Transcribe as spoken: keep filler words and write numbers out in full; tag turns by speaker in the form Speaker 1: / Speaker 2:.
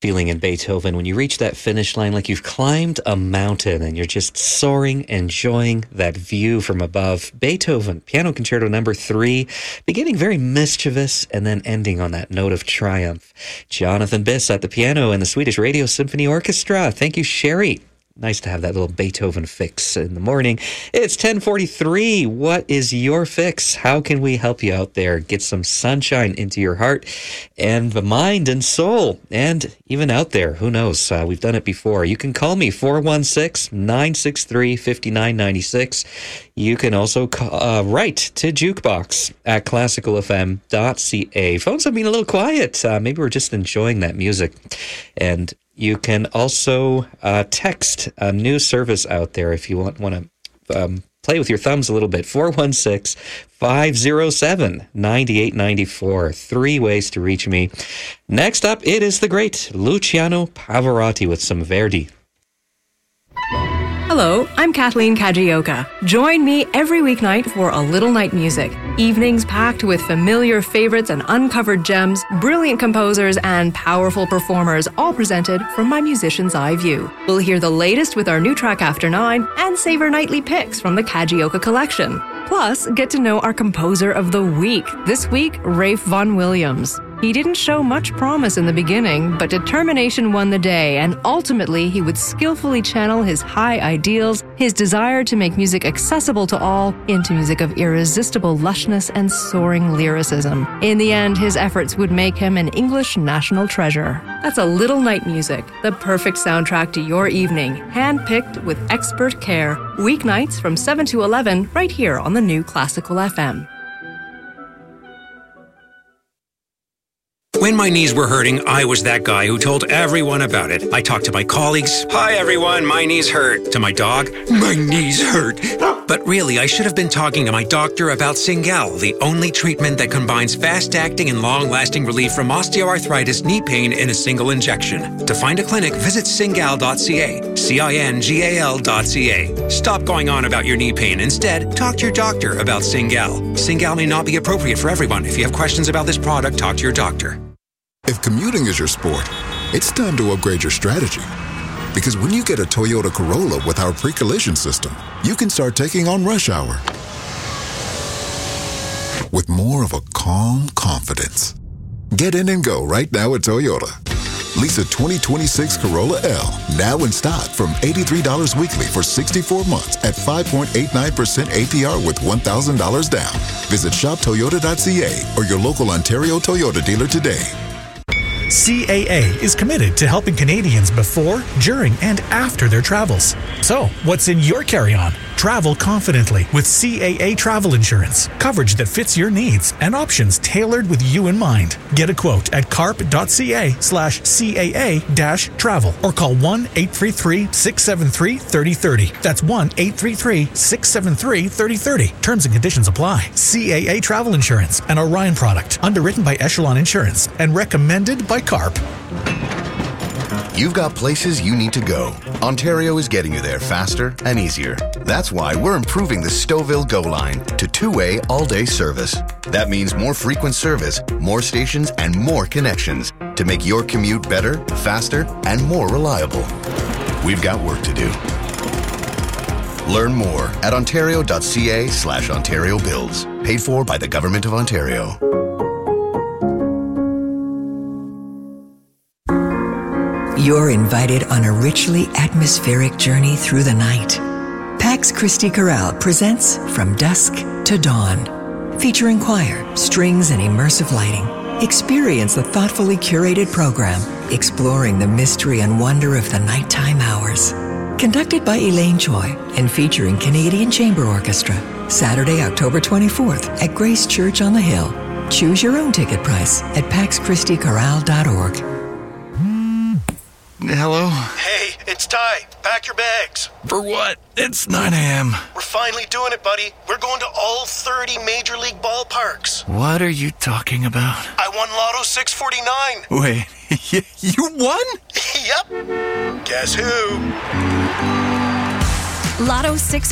Speaker 1: feeling in Beethoven when you reach that finish line like you've climbed a mountain and you're just soaring, enjoying that view from above. Beethoven, Piano Concerto number three, beginning very mischievous and then ending on that note of triumph. Jonathan Biss at the piano and the Swedish Radio Symphony Orchestra. Thank you, Sherry. Nice to have that little Beethoven fix in the morning. It's ten forty-three. What is your fix? How can we help you out there? Get some sunshine into your heart and the mind and soul. And even out there, who knows? Uh, we've done it before. You can call me, four one six, nine six three, five nine nine six. You can also call, uh, write to jukebox at classical f m dot c a. Phones have been a little quiet. Uh, maybe we're just enjoying that music. And you can also uh, text a new service out there if you want, want to um, play with your thumbs a little bit. four one six, five oh seven, nine eight nine four. Three ways to reach me. Next up, it is the great Luciano Pavarotti with some Verdi.
Speaker 2: Hello, I'm Kathleen Kajioka. Join me every weeknight for A Little Night Music. Evenings packed with familiar favorites and uncovered gems, brilliant composers, and powerful performers, all presented from my musician's eye view. We'll hear the latest with our new track After Nine and savor nightly picks from the Kajioka collection. Plus, get to know our composer of the week. This week, Rafe Vaughan Williams. He didn't show much promise in the beginning, but determination won the day, and ultimately he would skillfully channel his high ideals, his desire to make music accessible to all, into music of irresistible lushness and soaring lyricism. In the end, his efforts would make him an English national treasure. That's A Little Night Music, the perfect soundtrack to your evening, handpicked with expert care. Weeknights from seven to eleven, right here on the new Classical F M.
Speaker 3: When my knees were hurting, I was that guy who told everyone about it. I talked to my colleagues. Hi, everyone. My knees hurt. To my dog. My knees hurt. But really, I should have been talking to my doctor about Cingal, the only treatment that combines fast-acting and long-lasting relief from osteoarthritis knee pain in a single injection. To find a clinic, visit cingal dot c a. C I N G A L dot C A. Stop going on about your knee pain. Instead, talk to your doctor about Cingal. Cingal may not be appropriate for everyone. If you have questions about this product, talk to your doctor.
Speaker 4: If commuting is your sport, it's time to upgrade your strategy. Because when you get a Toyota Corolla with our pre-collision system, you can start taking on rush hour with more of a calm confidence. Get in and go right now at Toyota. Lease a twenty twenty-six Corolla L now in stock from eighty-three dollars weekly for sixty-four months at five point eight nine percent A P R with one thousand dollars down. Visit shop toyota dot c a or your local Ontario Toyota dealer today.
Speaker 5: C A A is committed to helping Canadians before, during, and after their travels. So, what's in your carry-on? Travel confidently with C A A travel insurance. Coverage that fits your needs and options tailored with you in mind. Get a quote at carp dot c a slash C A A dash travel or call one eight three three, six seven three, three oh three oh. That's one eight three three, six seven three, three oh three oh. Terms and conditions apply. C A A Travel Insurance, an Orion product, underwritten by Echelon Insurance and recommended by CARP.
Speaker 6: You've got places you need to go. Ontario is getting you there faster and easier. That's why we're improving the Stouffville Go line to two-way all-day service. That means more frequent service, more stations, and more connections to make your commute better, faster, and more reliable. We've got work to do. Learn more at ontario dot c a slash Ontario Builds. Paid for by the Government of Ontario.
Speaker 7: You're invited on a richly atmospheric journey through the night. Pax Christi Chorale presents From Dusk to Dawn. Featuring choir, strings, and immersive lighting. Experience the thoughtfully curated program, exploring the mystery and wonder of the nighttime hours. Conducted by Elaine Choi and featuring Canadian Chamber Orchestra. Saturday, October twenty-fourth at Grace Church on the Hill. Choose your own ticket price at pax christi chorale dot org.
Speaker 8: Hello?
Speaker 9: Hey, it's Ty. Pack your bags.
Speaker 8: For what? It's nine a.m.
Speaker 9: We're finally doing it, buddy. We're going to all thirty Major League ballparks.
Speaker 8: What are you talking about?
Speaker 9: I won Lotto six forty-nine.
Speaker 8: Wait, you won?
Speaker 9: Yep. Guess who?
Speaker 10: Lotto six